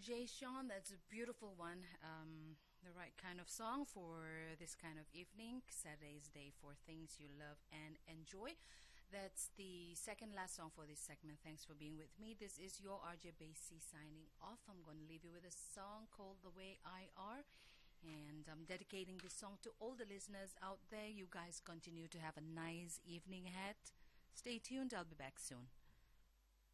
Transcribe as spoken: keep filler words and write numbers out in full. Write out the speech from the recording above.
Jay Sean, that's a beautiful one. Um, the right kind of song for this kind of evening. Saturday's day for things you love and enjoy. That's the second last song for this segment. Thanks for being with me. This is your R J Basie signing off. I'm going to leave you with a song called The Way I Are. And I'm dedicating this song to all the listeners out there. You guys continue to have a nice evening ahead. Stay tuned. I'll be back soon.